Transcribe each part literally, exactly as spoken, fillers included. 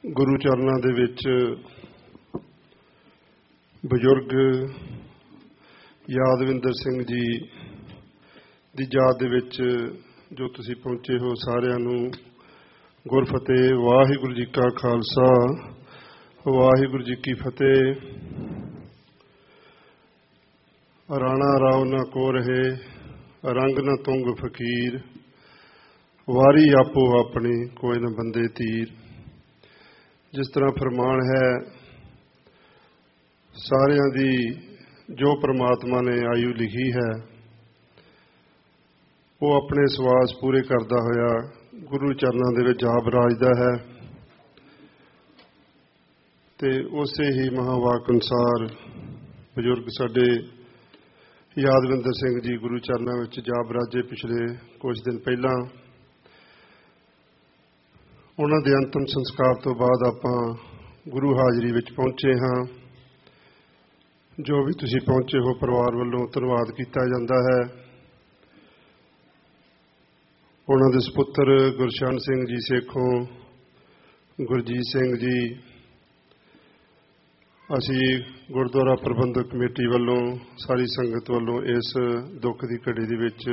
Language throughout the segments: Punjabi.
ਗੁਰੂ ਚਰਨਾਂ ਦੇ ਵਿੱਚ ਬਜ਼ੁਰਗ ਯਾਦਵਿੰਦਰ ਸਿੰਘ ਜੀ ਦੀ ਯਾਦ ਦੇ ਵਿੱਚ ਜੋ ਤੁਸੀਂ ਪਹੁੰਚੇ ਹੋ, ਸਾਰਿਆਂ ਨੂੰ ਗੁਰਫਤਿਹ। ਵਾਹਿਗੁਰੂ ਜੀ ਕਾ ਖਾਲਸਾ, ਵਾਹਿਗੁਰੂ ਜੀ ਕੀ ਫਤਿਹ। ਰਾਣਾ ਰਾਵ ਨਾ ਕੋ ਰਹੇ, ਰੰਗ ਨਾ ਤੁੰਗ ਫਕੀਰ, ਵਾਰੀ ਆਪੋ ਆਪਣੀ ਕੋਈ ਨਾ ਬੰਦੇ ਤੀਰ। ਜਿਸ ਤਰ੍ਹਾਂ ਫਰਮਾਨ ਹੈ, ਸਾਰਿਆਂ ਦੀ ਜੋ ਪ੍ਰਮਾਤਮਾ ਨੇ ਆਯੂ ਲਿਖੀ ਹੈ ਉਹ ਆਪਣੇ ਸਵਾਸ ਪੂਰੇ ਕਰਦਾ ਹੋਇਆ ਗੁਰੂ ਚਰਨਾਂ ਦੇ ਵਿੱਚ ਜਾ ਬਰਾਜਦਾ ਹੈ ਤੇ ਉਸੇ ਹੀ ਮਹਾਂਵਾਕ ਅਨੁਸਾਰ ਬਜ਼ੁਰਗ ਸਾਡੇ ਯਾਦਵਿੰਦਰ ਸਿੰਘ ਜੀ ਗੁਰੂ ਚਰਨਾਂ ਵਿੱਚ ਜਾ ਬਰਾਜੇ। ਪਿਛਲੇ ਕੁਝ ਦਿਨ ਪਹਿਲਾਂ ਉਹਨਾਂ ਦੇ ਅੰਤਮ ਸੰਸਕਾਰ ਤੋਂ ਬਾਅਦ ਆਪਾਂ ਗੁਰੂ ਹਾਜ਼ਰੀ ਵਿੱਚ ਪਹੁੰਚੇ ਹਾਂ। ਜੋ ਵੀ ਤੁਸੀਂ ਪਹੁੰਚੇ ਹੋ, ਪਰਿਵਾਰ ਵੱਲੋਂ ਧੰਨਵਾਦ ਕੀਤਾ ਜਾਂਦਾ ਹੈ। ਉਹਨਾਂ ਦੇ ਸਪੁੱਤਰ ਗੁਰਸ਼ਨ ਸਿੰਘ ਜੀ ਸੇਖੋਂ, ਗੁਰਜੀਤ ਸਿੰਘ ਜੀ, ਅਸੀਂ ਗੁਰਦੁਆਰਾ ਪ੍ਰਬੰਧਕ ਕਮੇਟੀ ਵੱਲੋਂ, ਸਾਰੀ ਸੰਗਤ ਵੱਲੋਂ ਇਸ ਦੁੱਖ ਦੀ ਘੜੀ ਦੇ ਵਿੱਚ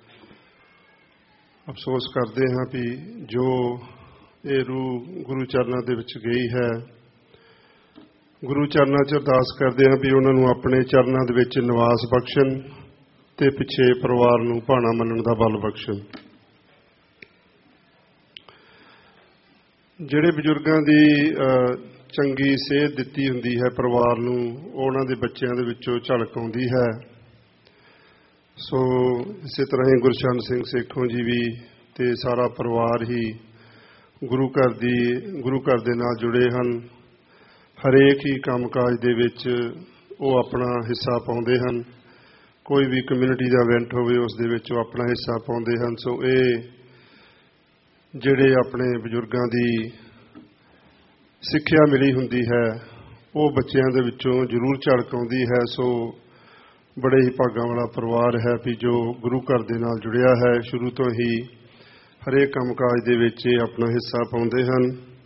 ਅਫਸੋਸ ਕਰਦੇ ਹਾਂ ਵੀ ਜੋ ਇਹ ਰੂਹ ਗੁਰੂ ਚਰਨਾਂ ਦੇ ਵਿੱਚ ਗਈ ਹੈ। ਗੁਰੂ ਚਰਨਾਂ 'ਚ ਅਰਦਾਸ ਕਰਦੇ ਹਾਂ ਵੀ ਉਹਨਾਂ ਨੂੰ ਆਪਣੇ ਚਰਨਾਂ ਦੇ ਵਿੱਚ ਨਿਵਾਸ ਬਖਸ਼ਣ ਤੇ ਪਿੱਛੇ ਪਰਿਵਾਰ ਨੂੰ ਭਾਣਾ ਮੰਨਣ ਦਾ ਬਲ ਬਖਸ਼ਣ। ਜਿਹੜੇ ਬਜ਼ੁਰਗਾਂ ਦੀ ਚੰਗੀ ਸੇਧ ਦਿੱਤੀ ਹੁੰਦੀ ਹੈ ਪਰਿਵਾਰ ਨੂੰ, ਉਹਨਾਂ ਦੇ ਬੱਚਿਆਂ ਦੇ ਵਿੱਚੋਂ ਝਲਕ ਆਉਂਦੀ ਹੈ। ਸੋ ਇਸੇ ਤਰ੍ਹਾਂ ਹੀ ਗੁਰਸ਼ਨ ਸਿੰਘ ਸੇਖੋਂ ਜੀ ਵੀ ਤੇ ਸਾਰਾ ਪਰਿਵਾਰ ਹੀ ਗੁਰੂ ਘਰ ਦੀ ਗੁਰੂ ਘਰ ਦੇ ਨਾਲ ਜੁੜੇ ਹਨ। ਹਰੇਕ ਹੀ ਕੰਮਕਾਜ ਦੇ ਵਿੱਚ ਉਹ ਆਪਣਾ ਹਿੱਸਾ ਪਾਉਂਦੇ ਹਨ। ਕੋਈ ਵੀ ਕਮਿਊਨਿਟੀ ਦਾ ਇਵੈਂਟ ਹੋਵੇ ਉਸ ਦੇ ਵਿੱਚ ਉਹ ਆਪਣਾ ਹਿੱਸਾ ਪਾਉਂਦੇ ਹਨ। ਸੋ ਇਹ ਜਿਹੜੇ ਆਪਣੇ ਬਜ਼ੁਰਗਾਂ ਦੀ ਸਿੱਖਿਆ ਮਿਲੀ ਹੁੰਦੀ ਹੈ ਉਹ ਬੱਚਿਆਂ ਦੇ ਵਿੱਚੋਂ ਜ਼ਰੂਰ ਝਲਕ ਆਉਂਦੀ ਹੈ। ਸੋ ਬੜੇ ਹੀ ਭਾਗਾਂ ਵਾਲਾ ਪਰਿਵਾਰ ਹੈ ਵੀ ਜੋ ਗੁਰੂ ਘਰ ਦੇ ਨਾਲ ਜੁੜਿਆ ਹੈ। ਸ਼ੁਰੂ ਤੋਂ ਹੀ ਹਰੇਕ ਕੰਮਕਾਜ ਦੇ ਵਿੱਚ ਇਹ ਆਪਣਾ ਹਿੱਸਾ ਪਾਉਂਦੇ ਹਨ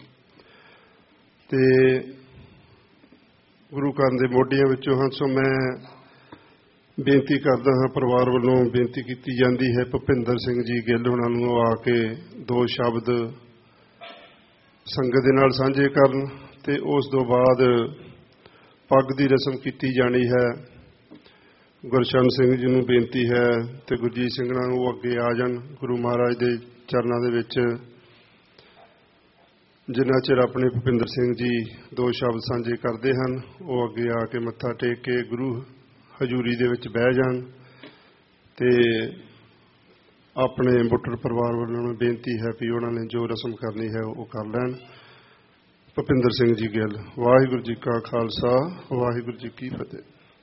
ਤੇ ਗੁਰੂ ਘਰ ਦੇ ਮੋਢੀਆਂ ਵਿੱਚੋਂ ਹਨ। ਸੋ ਮੈਂ ਬੇਨਤੀ ਕਰਦਾ ਹਾਂ, ਪਰਿਵਾਰ ਵੱਲੋਂ ਬੇਨਤੀ ਕੀਤੀ ਜਾਂਦੀ ਹੈ ਭੁਪਿੰਦਰ ਸਿੰਘ ਜੀ ਗਿੱਲ ਉਹਨਾਂ ਨੂੰ ਆ ਕੇ ਦੋ ਸ਼ਬਦ ਸੰਗਤ ਦੇ ਨਾਲ ਸਾਂਝੇ ਕਰਨ ਤੇ ਉਸ ਤੋਂ ਬਾਅਦ ਪੱਗ ਦੀ ਰਸਮ ਕੀਤੀ ਜਾਣੀ ਹੈ। ਗੁਰਸ਼ਨ ਸਿੰਘ ਜੀ ਨੂੰ ਬੇਨਤੀ ਹੈ ਤੇ ਗੁਰਜੀਤ ਸਿੰਘ ਨੂੰ ਉਹ ਅੱਗੇ ਆ ਜਾਣ। ਗੁਰੂ ਮਹਾਰਾਜ ਦੇ ਚਰਨਾਂ ਦੇ ਵਿੱਚ ਜਿੰਨਾ ਚਿਰ ਆਪਣੇ ਭੁਪਿੰਦਰ ਸਿੰਘ ਜੀ ਦੋ ਸ਼ਬਦ ਸਾਂਝੇ ਕਰਦੇ ਹਨ, ਉਹ ਅੱਗੇ ਆ ਕੇ ਮੱਥਾ ਟੇਕ ਕੇ ਗੁਰੂ ਹਜ਼ੂਰੀ ਦੇ ਵਿੱਚ ਬਹਿ ਜਾਣ ਤੇ ਆਪਣੇ ਬੁੱਟਰ ਪਰਿਵਾਰ ਵੱਲੋਂ ਬੇਨਤੀ ਹੈ ਵੀ ਉਹਨਾਂ ਨੇ ਜੋ ਰਸਮ ਕਰਨੀ ਹੈ ਉਹ ਕਰ ਲੈਣ। ਭੁਪਿੰਦਰ ਸਿੰਘ ਜੀ ਗਿੱਲ। ਵਾਹਿਗੁਰੂ ਜੀ ਕਾ ਖਾਲਸਾ, ਵਾਹਿਗੁਰੂ ਜੀ ਕੀ ਫਤਿਹ।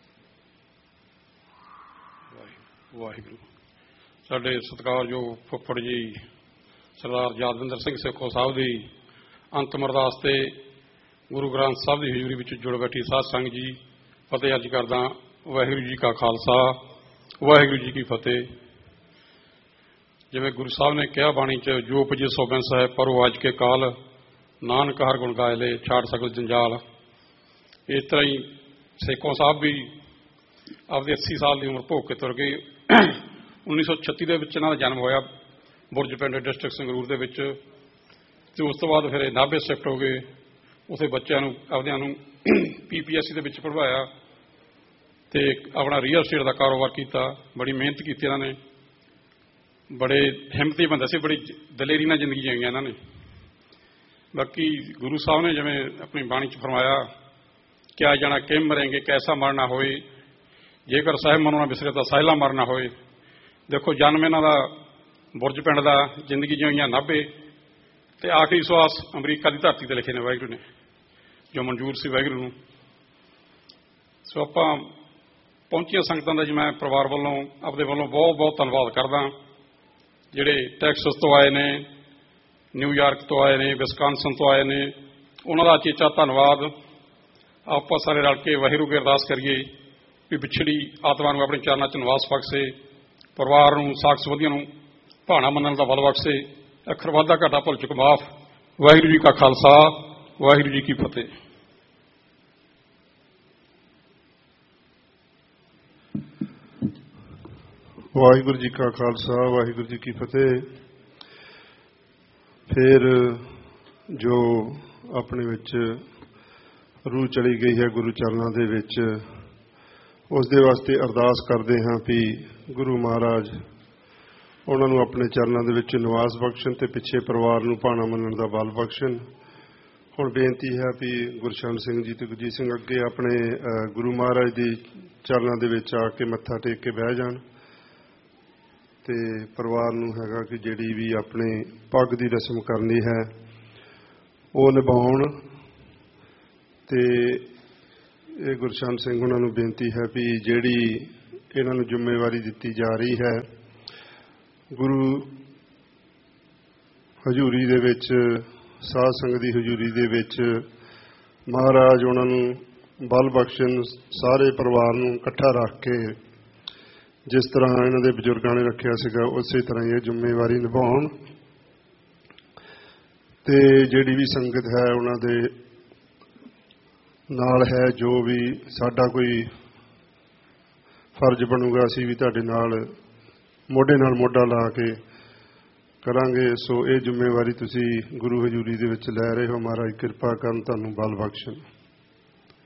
ਵਾਹਿਗੁਰੂ। ਸਾਡੇ ਸਤਿਕਾਰਯੋਗ ਫੁੱਫੜ ਜੀ ਸਰਦਾਰ ਯਾਦਵਿੰਦਰ ਸਿੰਘ ਸੇਖੋਂ ਸਾਹਿਬ ਦੀ ਅੰਤਮ ਅਰਦਾਸ ਤੇ ਗੁਰੂ ਗ੍ਰੰਥ ਸਾਹਿਬ ਦੀ ਹਜ਼ੂਰੀ ਵਿੱਚ ਜੁੜ ਬੈਠੀ ਸਾਧ ਸੰਗਤ ਜੀ, ਫਤਿਹ ਅਰਜ਼ ਕਰਦਾ। ਵਾਹਿਗੁਰੂ ਜੀ ਕਾ ਖਾਲਸਾ, ਵਾਹਿਗੁਰੂ ਜੀ ਕੀ ਫਤਿਹ। ਜਿਵੇਂ ਗੁਰੂ ਸਾਹਿਬ ਨੇ ਕਿਹਾ ਬਾਣੀ 'ਚ, ਜੋ ਉਪਜੇ ਸੋ ਬਿਨਸ ਹੈ, ਪਰੋ ਅੱਜ ਕੇ ਕਾਲ, ਨਾਨਕ ਹਰ ਗੁਣ ਗਾਏ ਲੈ, ਛਾੜ ਸਕਲ ਜੰਜਾਲ। ਇਸ ਤਰ੍ਹਾਂ ਹੀ ਸੇਖੋਂ ਸਾਹਿਬ ਵੀ ਆਪਦੀ ਅੱਸੀ ਸਾਲ ਦੀ ਉਮਰ ਭੋਗ ਕੇ ਤੁਰ ਗਏ। ਉੱਨੀ ਸੌ ਛੱਤੀ ਦੇ ਵਿੱਚ ਇਹਨਾਂ ਦਾ ਜਨਮ ਹੋਇਆ ਬੁਰਜ ਪਿੰਡ, ਡਿਸਟ੍ਰਿਕਟ ਸੰਗਰੂਰ ਦੇ ਵਿੱਚ, ਤੇ ਉਸ ਤੋਂ ਬਾਅਦ ਫਿਰ ਇਹ ਨਾਭੇ ਸ਼ਿਫਟ ਹੋ ਗਏ। ਉੱਥੇ ਬੱਚਿਆਂ ਨੂੰ ਆਪਦਿਆਂ ਨੂੰ ਪੀ ਪੀ ਐਸ ਸੀ ਦੇ ਵਿੱਚ ਪੜ੍ਹਾਇਆ ਤੇ ਆਪਣਾ ਰੀਅਲ estate ਦਾ ਕਾਰੋਬਾਰ ਕੀਤਾ। ਬੜੀ ਮਿਹਨਤ ਕੀਤੀ ਇਹਨਾਂ ਨੇ, ਬੜੇ ਹਿੰਮਤੀ ਬੰਦੇ ਸੀ, ਬੜੀ ਦਲੇਰੀ ਨਾਲ ਜ਼ਿੰਦਗੀ ਜੀਆਂ ਇਹਨਾਂ ਨੇ। ਬਾਕੀ ਗੁਰੂ ਸਾਹਿਬ ਨੇ ਜਿਵੇਂ ਆਪਣੀ ਬਾਣੀ 'ਚ ਫਰਮਾਇਆ, ਕਿਆ ਜਾਣਾ ਕਿਮ ਮਰੇਂਗੇ, ਕੈਸਾ ਮਰਨਾ ਹੋਏ, ਜੇਕਰ ਸਾਹਿਬ ਮਨੋਂ ਨਾ ਵਿਸਰੇ ਤਾਂ ਸਾਹਿਲਾ ਮਰਨਾ ਹੋਏ। ਦੇਖੋ, ਜਨਮ ਇਹਨਾਂ ਦਾ ਬੁਰਜ ਪਿੰਡ ਦਾ, ਜ਼ਿੰਦਗੀ ਜਿਉਈਆਂ ਨਾਭੇ ਤੇ ਆਖਰੀ ਸਵਾਸ ਅਮਰੀਕਾ ਦੀ ਧਰਤੀ ਤੇ ਲਿਖੇ ਨੇ ਵਾਹਿਗੁਰੂ ਨੇ, ਜੋ ਮਨਜ਼ੂਰ ਸੀ ਵਾਹਿਗੁਰੂ ਨੂੰ। ਸੋ ਆਪਾਂ ਪਹੁੰਚੀਆਂ ਸੰਗਤਾਂ ਦਾ ਜੀ ਮੈਂ ਪਰਿਵਾਰ ਵੱਲੋਂ, ਆਪਣੇ ਵੱਲੋਂ ਬਹੁਤ ਬਹੁਤ ਧੰਨਵਾਦ ਕਰਦਾ। ਜਿਹੜੇ ਟੈਕਸਸ ਤੋਂ ਆਏ ਨੇ, ਨਿਊਯਾਰਕ ਤੋਂ ਆਏ ਨੇ, ਵਿਸਕਾਨਸਨ ਤੋਂ ਆਏ ਨੇ, ਉਹਨਾਂ ਦਾ ਚੇਚਾ ਧੰਨਵਾਦ। ਆਪਾਂ ਸਾਰੇ ਰਲ ਕੇ ਵਾਹਿਗੁਰੂ ਅੱਗੇ ਅਰਦਾਸ ਕਰੀਏ ਵੀ ਵਿਛੜੀ ਆਤਮਾ ਨੂੰ ਆਪਣੇ ਚਰਨਾਂ 'ਚ ਨਿਵਾਸ ਬਖਸ਼ੇ, ਪਰਿਵਾਰ ਨੂੰ, ਸਾਕ ਸੰਬੰਧੀਆਂ ਨੂੰ ਭਾਣਾ ਮੰਨਣ ਦਾ ਬਲ ਬਖਸ਼ੇ, ਅੱਖਰ ਵਾਧਾ ਘਾਟਾ ਭੁੱਲ ਚੁੱਕ ਮਾਫ। ਵਾਹਿਗੁਰੂ ਜੀ ਕਾ ਖਾਲਸਾ, ਵਾਹਿਗੁਰੂ ਜੀ ਕੀ ਫਤਿਹ। ਵਾਹਿਗੁਰੂ ਜੀ ਕਾ ਖਾਲਸਾ, ਵਾਹਿਗੁਰੂ ਜੀ ਕੀ ਫਤਿਹ। ਫਿਰ ਜੋ ਆਪਣੇ ਵਿੱਚ ਰੂਹ ਚਲੀ ਗਈ ਹੈ ਗੁਰੂ ਚਰਨਾਂ ਦੇ ਵਿੱਚ, ਉਸ ਦੇ ਵਾਸਤੇ ਅਰਦਾਸ ਕਰਦੇ ਹਾਂ ਵੀ ਗੁਰੂ ਮਹਾਰਾਜ ਉਹਨਾਂ ਨੂੰ ਆਪਣੇ ਚਰਨਾਂ ਦੇ ਵਿੱਚ ਨਿਵਾਸ ਬਖਸ਼ਣ ਤੇ ਪਿੱਛੇ ਪਰਿਵਾਰ ਨੂੰ ਭਾਣਾ ਮੰਨਣ ਦਾ ਬਲ ਬਖਸ਼ਣ। ਹੁਣ ਬੇਨਤੀ ਹੈ ਵੀ ਗੁਰਸ਼ਰਨ ਸਿੰਘ ਜੀ ਤੇ ਗੁਰਜੀਤ ਸਿੰਘ ਅੱਗੇ ਆਪਣੇ ਗੁਰੂ ਮਹਾਰਾਜ ਦੀ ਚਰਨਾਂ ਦੇ ਵਿੱਚ ਆ ਕੇ ਮੱਥਾ ਟੇਕ ਕੇ ਬਹਿ ਜਾਣ ਤੇ ਪਰਿਵਾਰ ਨੂੰ ਹੈਗਾ ਕਿ ਜਿਹੜੀ ਵੀ ਆਪਣੇ ਪੱਗ ਦੀ ਰਸਮ ਕਰਨੀ ਹੈ ਉਹ ਨਿਭਾਉਣ। ਤੇ ਇਹ ਗੁਰਸ਼ਰਨ ਸਿੰਘ ਉਹਨਾਂ ਨੂੰ ਬੇਨਤੀ ਹੈ ਵੀ ਜਿਹੜੀ ਇਹਨਾਂ ਨੂੰ ਜ਼ਿੰਮੇਵਾਰੀ ਦਿੱਤੀ ਜਾ ਰਹੀ ਹੈ ਗੁਰੂ ਹਜ਼ੂਰੀ ਦੇ ਵਿੱਚ, ਸਾਧ ਸੰਗਤ ਦੀ ਹਜ਼ੂਰੀ ਦੇ ਵਿੱਚ, ਮਹਾਰਾਜ ਉਹਨਾਂ ਨੂੰ ਬਲ ਬਖਸ਼ਣ, ਸਾਰੇ ਪਰਿਵਾਰ ਨੂੰ ਇਕੱਠਾ ਰੱਖ ਕੇ ਜਿਸ ਤਰ੍ਹਾਂ ਇਹਨਾਂ ਦੇ ਬਜ਼ੁਰਗਾਂ ਨੇ ਰੱਖਿਆ ਸੀਗਾ ਉਸੇ ਤਰ੍ਹਾਂ ਹੀ ਇਹ ਜ਼ਿੰਮੇਵਾਰੀ ਨਿਭਾਉਣ। ਤੇ ਜਿਹੜੀ ਵੀ ਸੰਗਤ ਹੈ ਉਹਨਾਂ ਦੇ ਨਾਲ ਹੈ, ਜੋ ਵੀ ਸਾਡਾ ਕੋਈ ਫਰਜ਼ ਬਣੂਗਾ ਅਸੀਂ ਵੀ ਤੁਹਾਡੇ ਨਾਲ ਮੋਢੇ ਨਾਲ ਮੋਢਾ ਲਾ ਕੇ ਕਰਾਂਗੇ। ਸੋ ਇਹ ਜ਼ਿੰਮੇਵਾਰੀ ਤੁਸੀਂ ਗੁਰੂ ਹਜ਼ੂਰੀ ਦੇ ਵਿੱਚ ਲੈ ਰਹੇ ਹੋ। ਮਹਾਰਾਜ ਕਿਰਪਾ ਕਰਨ, ਤੁਹਾਨੂੰ ਬਲ ਬਖਸ਼ਣ।